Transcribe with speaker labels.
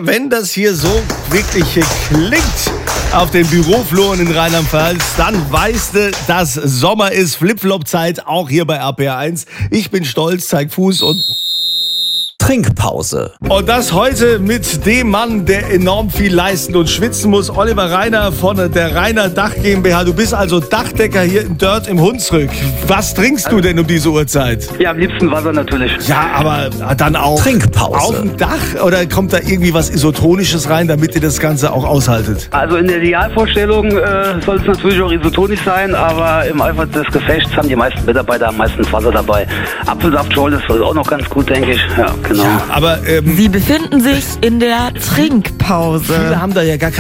Speaker 1: wenn das hier so wirklich klingt auf den Bürofluren in Rheinland-Pfalz, dann weißt du, dass Sommer ist, Flipflop-Zeit, auch hier bei RPR1. Ich bin stolz, zeig Fuß und
Speaker 2: Trinkpause.
Speaker 1: Und das heute mit dem Mann, der enorm viel leisten und schwitzen muss, Oliver Reiner von der Reiner Dach GmbH. Du bist also Dachdecker hier in Dörth im Hunsrück. Was trinkst du denn um diese Uhrzeit?
Speaker 3: Ja, am liebsten Wasser natürlich.
Speaker 1: Ja, aber dann auch
Speaker 2: Trinkpause.
Speaker 1: auf dem Dach oder kommt da irgendwie was Isotonisches rein, damit ihr das Ganze auch aushaltet?
Speaker 3: Also in der Idealvorstellung soll es natürlich auch isotonisch sein, aber im Eifer des Gefechts haben die meisten Mitarbeiter am meisten Wasser dabei. Apfelsaft, Scholl, das ist auch noch ganz gut, denke ich. Ja, genau.
Speaker 1: Ja, aber
Speaker 4: Sie befinden sich in der Trinkpause.
Speaker 1: viele haben da ja gar